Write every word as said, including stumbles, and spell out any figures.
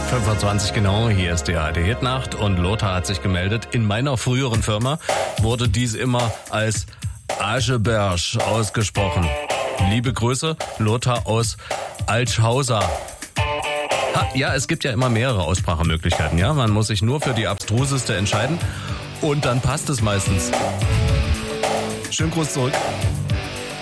fünfundzwanzig genau, hier ist die H D Hitnacht und Lothar hat sich gemeldet. In meiner früheren Firma wurde dies immer als Ascheberg ausgesprochen. Liebe Grüße, Lothar aus Altschauser. Ha, ja, es gibt ja immer mehrere Aussprachemöglichkeiten, ja. Man muss sich nur für die abstruseste entscheiden und dann passt es meistens. Schönen Gruß zurück.